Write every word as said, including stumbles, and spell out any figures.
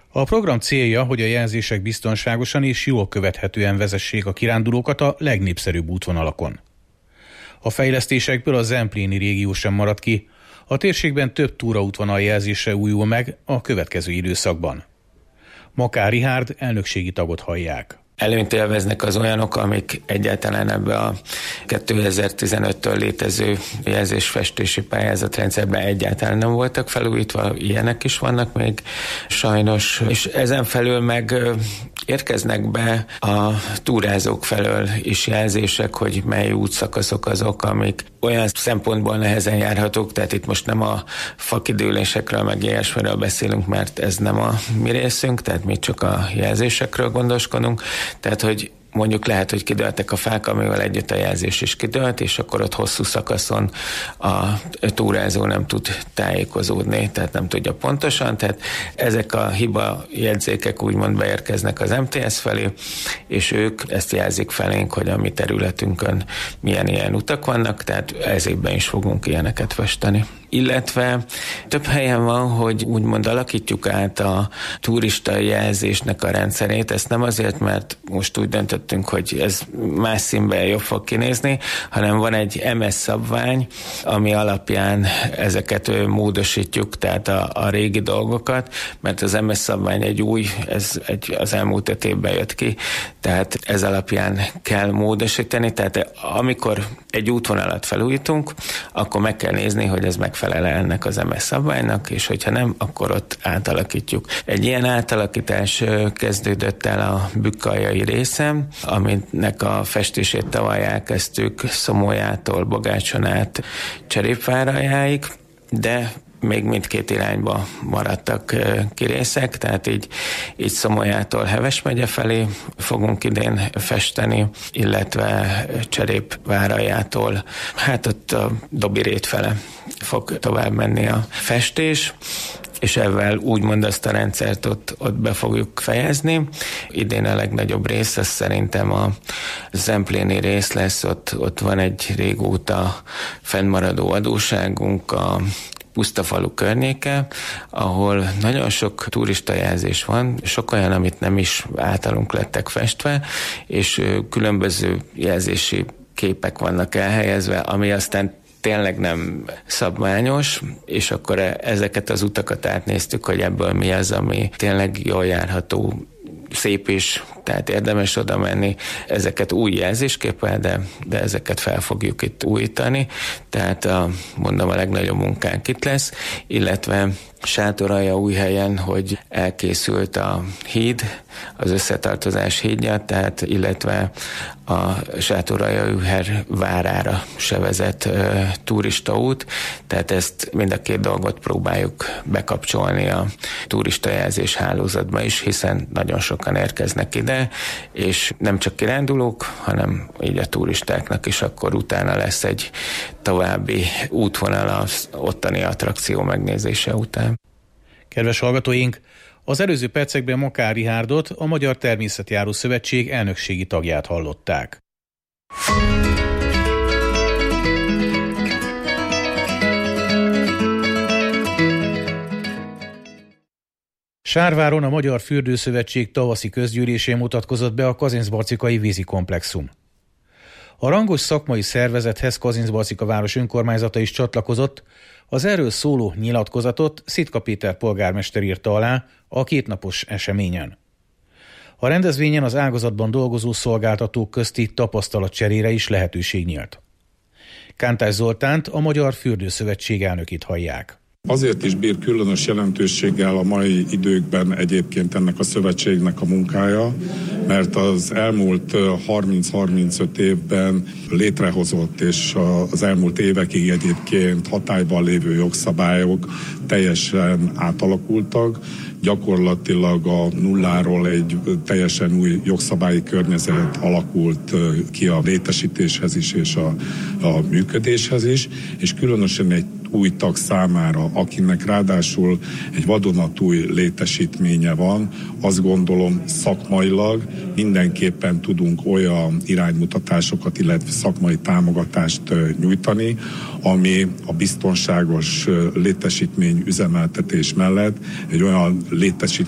A program célja, hogy a jelzések biztonságosan és jól követhetően vezessék a kirándulókat a legnépszerűbb útvonalakon. A fejlesztésekből a Zempléni régió sem maradt ki, a térségben több túraútvonal jelzése újul meg a következő időszakban. Makár Rihárd elnökségi tagot hallják. Előnyt élveznek az olyanok, amik egyáltalán ebbe a kétezer-tizenöttől létező jelzésfestési pályázatrendszerben egyáltalán nem voltak felújítva, ilyenek is vannak még sajnos, és ezen felül meg érkeznek be a túrázók felől is jelzések, hogy mely útszakaszok azok, amik olyan szempontból nehezen járhatók, tehát itt most nem a fakidőlésekről meg ilyesmiről beszélünk, mert ez nem a mi részünk, tehát mi csak a jelzésekről gondoskodunk, tehát hogy mondjuk lehet, hogy kidőltek a fák, amivel együtt a jelzés is kidőlt, és akkor ott hosszú szakaszon a túrázó nem tud tájékozódni, tehát nem tudja pontosan, tehát ezek a hiba jegyzékek úgymond beérkeznek az em té es felé, és ők ezt jelzik felénk, hogy a mi területünkön milyen ilyen utak vannak, tehát ez évben is fogunk ilyeneket festeni. Illetve több helyen van, hogy úgymond alakítjuk át a turista jelzésnek a rendszerét. Ezt nem azért, mert most úgy döntöttünk, hogy ez más színben jobb fog kinézni, hanem van egy em es szabvány, ami alapján ezeket módosítjuk, tehát a, a régi dolgokat, mert az em es szabvány egy új, ez egy, az elmúlt öt évben jött ki, tehát ez alapján kell módosítani, tehát amikor egy útvonalat felújítunk, akkor meg kell nézni, hogy ez megfelel ennek az em es szabványnak, és hogyha nem, akkor ott átalakítjuk. Egy ilyen átalakítás kezdődött el a Bükkaljai részen, aminek a festését tavaly elkezdtük Szomolyától Bogácson át Cserépváraljáig, de még mindkét irányba maradtak kirészek, tehát így, így Szomolyától Heves megye felé fogunk idén festeni, illetve Cserépváraljától, hát ott a Dobirét fele fog tovább menni a festés, és ezzel úgymond azt a rendszert ott, ott be fogjuk fejezni. Idén a legnagyobb rész, ez szerintem a Zempléni rész lesz, ott, ott van egy régóta fennmaradó adósságunk, a Pusztafalu környéke, ahol nagyon sok turistajelzés van, sok olyan, amit nem is általunk lettek festve, és különböző jelzési képek vannak elhelyezve, ami aztán tényleg nem szabványos, és akkor ezeket az utakat átnéztük, hogy ebből mi az, ami tényleg jól járható, szép is, tehát érdemes oda menni. Ezeket új jelzésképpel, de, de ezeket fel fogjuk itt újítani, tehát a, mondom, a legnagyobb munkánk itt lesz, illetve Sátoraljaújhelyen, hogy elkészült a híd, az összetartozás hídja, tehát illetve a Sátoraljaújhely várára se vezet uh, turistaút, tehát ezt mind a két dolgot próbáljuk bekapcsolni a turistajelzés hálózatba is, hiszen nagyon sokan érkeznek ide, és nem csak kirándulók, hanem így a turistáknak is akkor utána lesz egy további útvonal az ottani attrakció megnézése után. Kedves hallgatóink, az előző percekben Makár Rihárdot, a Magyar Természetjáró Szövetség elnökségi tagját hallották. Sárváron a Magyar Fürdőszövetség tavaszi közgyűlésén mutatkozott be a Kazincbarcikai vízikomplexum. A rangos szakmai szervezethez Kazincbarcika város önkormányzata is csatlakozott, az erről szóló nyilatkozatot Szitka Péter polgármester írta alá a kétnapos eseményen. A rendezvényen az ágazatban dolgozó szolgáltatók közti tapasztalatcserére is lehetőség nyílt. Kántás Zoltánt, a Magyar Fürdőszövetség elnökét hallják. Azért is bír különös jelentőséggel a mai időkben egyébként ennek a szövetségnek a munkája, mert az elmúlt harminc-harmincöt évben létrehozott és az elmúlt évekig egyébként hatályban lévő jogszabályok teljesen átalakultak. Gyakorlatilag a nulláról egy teljesen új jogszabályi környezet alakult ki a létesítéshez is és a, a működéshez is, és különösen egy új tag számára, akinek ráadásul egy vadonatúj létesítménye van, azt gondolom szakmailag mindenképpen tudunk olyan iránymutatásokat, illetve szakmai támogatást nyújtani, ami a biztonságos létesítmény üzemeltetés mellett egy olyan létesítmény